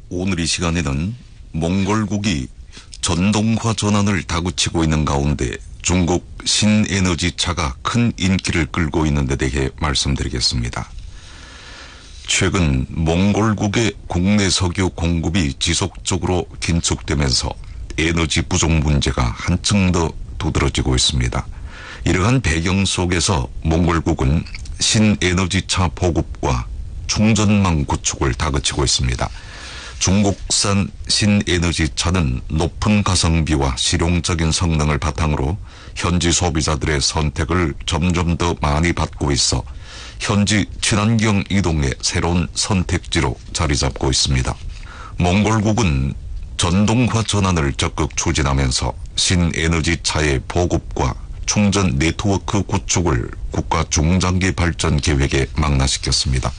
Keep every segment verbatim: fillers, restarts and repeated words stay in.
오늘 이 시간에는 몽골국이 전동화 전환을 다그치고 있는 가운데 중국 신에너지차가 큰 인기를 끌고 있는 데 대해 말씀드리겠습니다. 최근 몽골국의 국내 석유 공급이 지속적으로 긴축되면서 에너지 부족 문제가 한층 더 두드러지고 있습니다. 이러한 배경 속에서 몽골국은 신에너지차 보급과 충전망 구축을 다그치고 있습니다. 중국산 신에너지차는 높은 가성비와 실용적인 성능을 바탕으로 현지 소비자들의 선택을 점점 더 많이 받고 있어 현지 친환경 이동의 새로운 선택지로 자리 잡고 있습니다. 몽골국은 전동화 전환을 적극 추진하면서 신에너지차의 보급과 충전 네트워크 구축을 국가 중장기 발전 계획에 망라시켰습니다.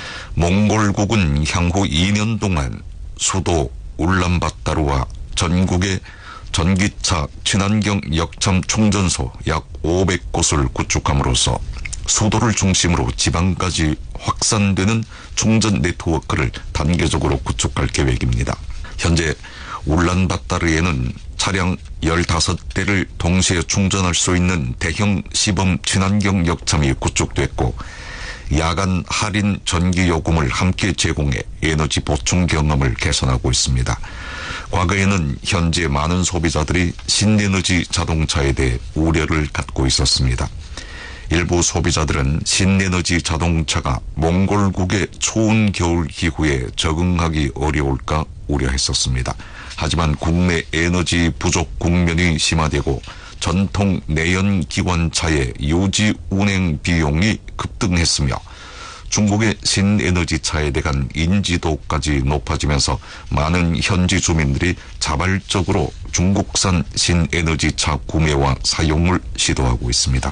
몽골국은 향후 이 년 동안 수도 울란바타르와 전국의 전기차 친환경 역참 충전소 약 오백 곳을 구축함으로써 수도를 중심으로 지방까지 확산되는 충전 네트워크를 단계적으로 구축할 계획입니다. 현재 울란바타르에는 차량 열다섯 대를 동시에 충전할 수 있는 대형 시범 친환경 역참이 구축됐고 야간 할인 전기요금을 함께 제공해 에너지 보충 경험을 개선하고 있습니다. 과거에는 현재 많은 소비자들이 신에너지 자동차에 대해 우려를 갖고 있었습니다. 일부 소비자들은 신에너지 자동차가 몽골국의 추운 겨울 기후에 적응하기 어려울까 우려했었습니다. 하지만 국내 에너지 부족 국면이 심화되고 전통 내연기관차의 유지 운행 비용이 급등했으며 중국의 신에너지차에 대한 인지도까지 높아지면서 많은 현지 주민들이 자발적으로 중국산 신에너지차 구매와 사용을 시도하고 있습니다.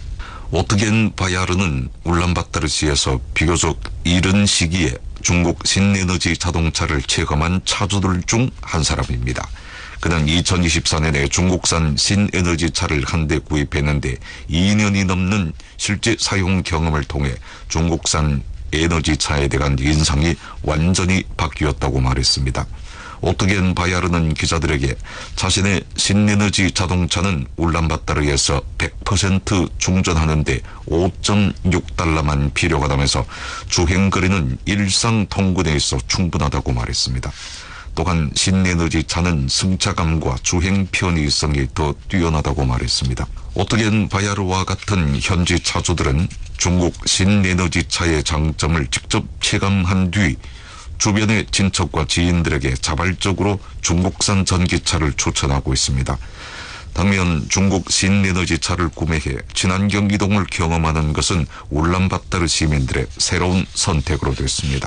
오트겐 바야르는 울란바타르시에서 비교적 이른 시기에 중국 신에너지 자동차를 체험한 차주들 중 한 사람입니다. 그는 이천이십사 년에 중국산 신에너지 차를 한 대 구입했는데 이 년이 넘는 실제 사용 경험을 통해 중국산 에너지 차에 대한 인상이 완전히 바뀌었다고 말했습니다. 오트겐 바야르는 기자들에게 자신의 신에너지 자동차는 울란바타르에서 백 퍼센트 충전하는데 오 점 육 달러만 필요하다면서 주행거리는 일상 통근에 있어 충분하다고 말했습니다. 또한 신에너지 차는 승차감과 주행 편의성이 더 뛰어나다고 말했습니다. 오트겐 바야르와 같은 현지 차주들은 중국 신에너지 차의 장점을 직접 체감한 뒤 주변의 친척과 지인들에게 자발적으로 중국산 전기차를 추천하고 있습니다. 당면 중국 신에너지 차를 구매해 친환경 이동을 경험하는 것은 울란바타르 시민들의 새로운 선택으로 됐습니다.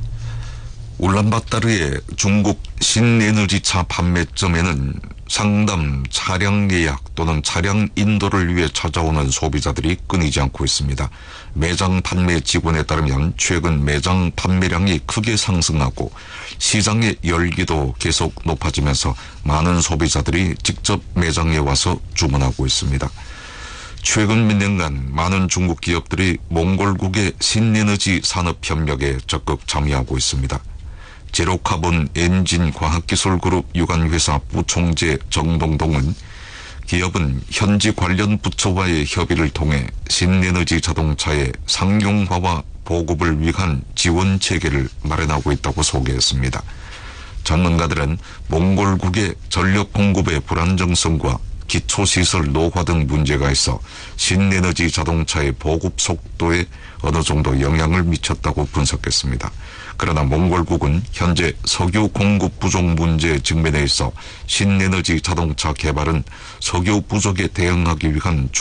울란바타르의 중국 신에너지차 판매점에는 상담, 차량 예약 또는 차량 인도를 위해 찾아오는 소비자들이 끊이지 않고 있습니다. 매장 판매 직원에 따르면 최근 매장 판매량이 크게 상승하고 시장의 열기도 계속 높아지면서 많은 소비자들이 직접 매장에 와서 주문하고 있습니다. 최근 몇 년간 많은 중국 기업들이 몽골국의 신에너지 산업 협력에 적극 참여하고 있습니다. 제로카본 엔진 과학기술그룹 유관회사 부총재 정동동은 기업은 현지 관련 부처와의 협의를 통해 신에너지 자동차의 상용화와 보급을 위한 지원 체계를 마련하고 있다고 소개했습니다. 전문가들은 몽골국의 전력 공급의 불안정성과 기초시설 노화 등 문제가 있어 신에너지 자동차의 보급 속도에 어느 정도 영향을 미쳤다고 분석했습니다. 그러나 몽골국은 현재 석유 공급 부족 문제에 직면해 있어 신에너지 자동차 개발은 석유 부족에 대응하기 위한